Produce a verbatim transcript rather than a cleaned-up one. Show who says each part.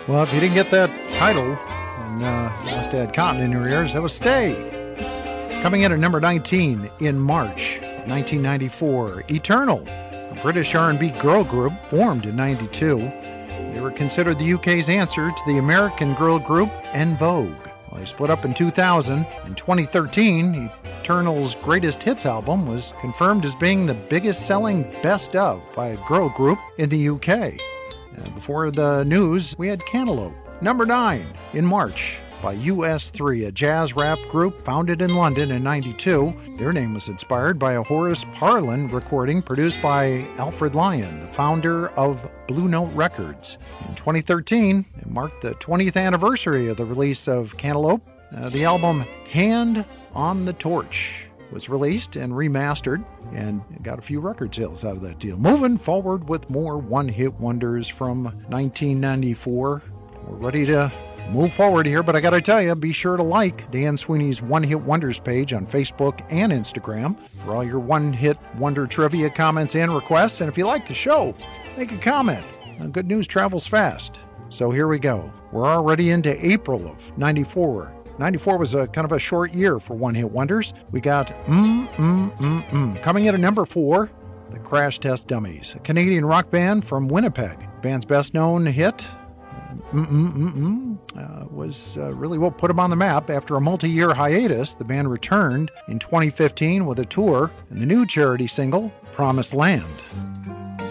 Speaker 1: Well, if you didn't get that title and uh, you must have had cotton in your ears, that was Stay. Coming in at number nineteen in March nineteen ninety-four, Eternal, a British R and B girl group formed in ninety-two. They were considered the U K's answer to the American girl group En Vogue. Well, they split up in two thousand. In twenty thirteen, Eternal's greatest hits album was confirmed as being the biggest selling best of by a girl group in the U K. And before the news, we had Cantaloupe. Number nine in March by U S three, a jazz rap group founded in London in ninety-two. Their name was inspired by a Horace Parlan recording produced by Alfred Lyon, the founder of Blue Note Records. In twenty thirteen, it marked the twentieth anniversary of the release of Cantaloupe. Uh, the album Hand on the Torch was released and remastered and got a few record sales out of that deal. Moving forward with more one-hit wonders from nineteen ninety-four. We're ready to move forward here, but I gotta tell you, be sure to like Dan Sweeney's One Hit Wonders page on Facebook and Instagram for all your one-hit wonder trivia comments and requests. And if you like the show, make a comment. Good news travels fast. So here we go. We're already into April of ninety-four. ninety-four was a kind of a short year for one-hit wonders. We got Mm, Mm, Mm, Mm. Coming in at number four, the Crash Test Dummies, a Canadian rock band from Winnipeg. Band's best-known hit, Mm, Mm, Mm, Mm, uh, was uh, really what put them on the map. After a multi-year hiatus, the band returned in twenty fifteen with a tour and the new charity single, Promised Land.